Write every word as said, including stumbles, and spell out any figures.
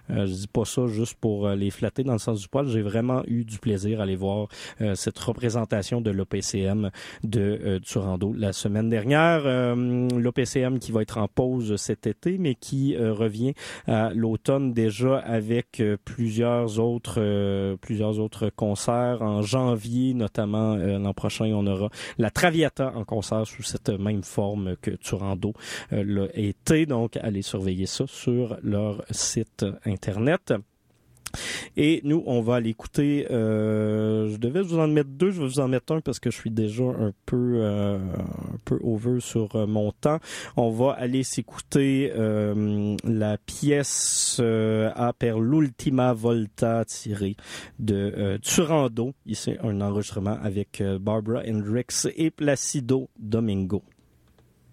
Euh, je dis pas ça juste pour euh, les flatter dans le sens du poil. J'ai vraiment eu du plaisir à aller voir euh, cette représentation de l'O P C M de euh, Turando la semaine dernière. Euh, L'O P C M qui va être en pause cet été, mais qui euh, revient à l'automne déjà avec euh, plusieurs autres euh, plusieurs autres concerts. En janvier, notamment euh, l'an prochain, on aura la Traviata en concert sous cette même forme que Turando euh, l'a été. Donc, allez surveiller ça sur leur site Internet. Et nous, on va aller écouter, euh, je devais vous en mettre deux, je vais vous en mettre un parce que je suis déjà un peu euh, un peu over sur euh, mon temps. On va aller s'écouter euh, la pièce euh, A per l'ultima volta tirée de euh, Turando. Ici, un enregistrement avec euh, Barbara Hendricks et Placido Domingo.